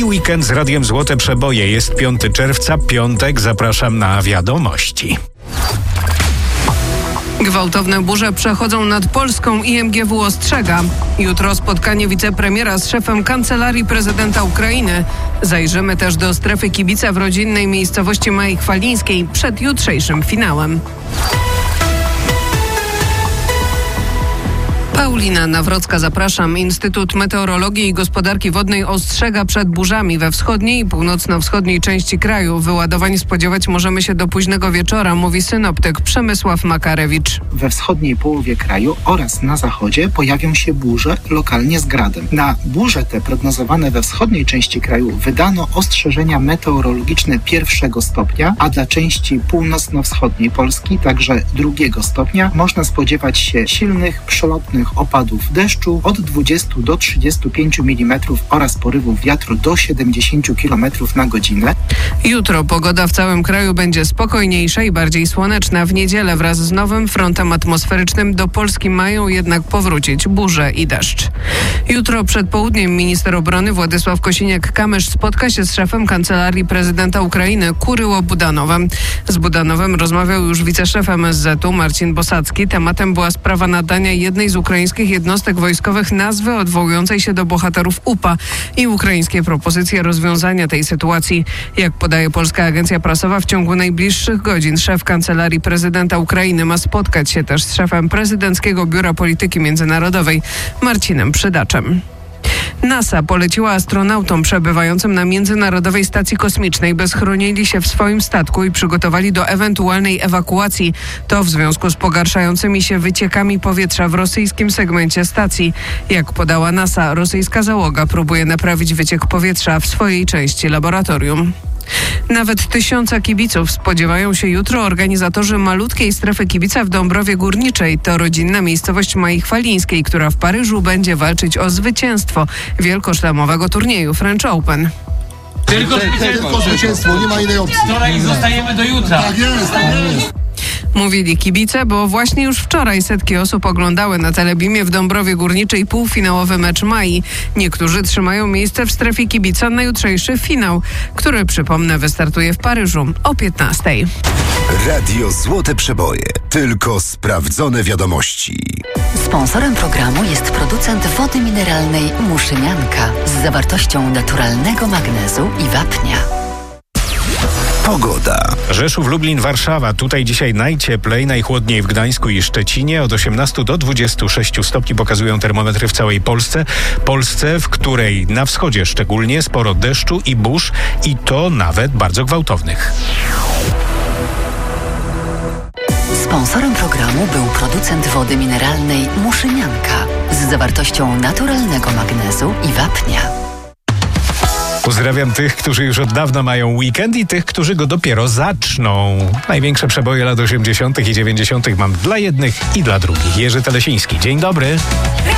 weekend z Radiem Złote Przeboje. Jest 5 czerwca, piątek. Zapraszam na wiadomości. Gwałtowne burze przechodzą nad Polską i MGW ostrzega. Jutro spotkanie wicepremiera z szefem Kancelarii Prezydenta Ukrainy. Zajrzymy też do strefy kibica w rodzinnej miejscowości Mai Chwalińskiej przed jutrzejszym finałem. Paulina Nawrocka, zapraszam. Instytut Meteorologii i Gospodarki Wodnej ostrzega przed burzami we wschodniej i północno-wschodniej części kraju. Wyładowań spodziewać możemy się do późnego wieczora, mówi synoptyk Przemysław Makarewicz. We wschodniej połowie kraju oraz na zachodzie pojawią się burze, lokalnie z gradem. Na burze te prognozowane we wschodniej części kraju wydano ostrzeżenia meteorologiczne 1 stopnia, a dla części północno-wschodniej Polski, także 2 stopnia, można spodziewać się silnych, przelotnych opadów deszczu od 20 do 35 mm oraz porywów wiatru do 70 km na godzinę. Jutro pogoda w całym kraju będzie spokojniejsza i bardziej słoneczna. W niedzielę wraz z nowym frontem atmosferycznym do Polski mają jednak powrócić burze i deszcz. Jutro przed południem minister obrony Władysław Kosiniak-Kamysz spotka się z szefem Kancelarii Prezydenta Ukrainy Kuryło Budanowem. Z Budanowem rozmawiał już wiceszef MSZ-u Marcin Bosacki. Tematem była sprawa nadania jednej z ukraińskich jednostek wojskowych nazwy odwołującej się do bohaterów UPA i ukraińskie propozycje rozwiązania tej sytuacji. Jak podaje Polska Agencja Prasowa, w ciągu najbliższych godzin szef Kancelarii Prezydenta Ukrainy ma spotkać się też z szefem Prezydenckiego Biura Polityki Międzynarodowej Marcinem Przydaczem. NASA poleciła astronautom przebywającym na Międzynarodowej Stacji Kosmicznej, by schronili się w swoim statku i przygotowali do ewentualnej ewakuacji. To w związku z pogarszającymi się wyciekami powietrza w rosyjskim segmencie stacji. Jak podała NASA, rosyjska załoga próbuje naprawić wyciek powietrza w swojej części laboratorium. Nawet 1000 kibiców spodziewają się jutro organizatorzy malutkiej strefy kibica w Dąbrowie Górniczej. To rodzinna miejscowość Mai Chwalińskiej, która w Paryżu będzie walczyć o zwycięstwo wielkoszlemowego turnieju French Open. Tylko zwycięstwo, nie ma innej opcji. Wczoraj zostajemy do jutra. Tak jest. Mówili kibice, bo właśnie już wczoraj setki osób oglądały na Telebimie w Dąbrowie Górniczej półfinałowy mecz Mai. Niektórzy trzymają miejsce w strefie kibica na jutrzejszy finał, który, przypomnę, wystartuje w Paryżu o 15:00. Radio Złote Przeboje. Tylko sprawdzone wiadomości. Sponsorem programu jest producent wody mineralnej Muszynianka z zawartością naturalnego magnezu i wapnia. Pogoda. Rzeszów, Lublin, Warszawa. Tutaj dzisiaj najcieplej, najchłodniej w Gdańsku i Szczecinie. Od 18 do 26 stopni pokazują termometry w całej Polsce. Polsce, w której na wschodzie szczególnie sporo deszczu i burz i to nawet bardzo gwałtownych. Sponsorem programu był producent wody mineralnej Muszynianka z zawartością naturalnego magnezu i wapnia. Pozdrawiam tych, którzy już od dawna mają weekend i tych, którzy go dopiero zaczną. Największe przeboje lat 80. i 90. mam dla jednych i dla drugich. Jerzy Telesiński. Dzień dobry.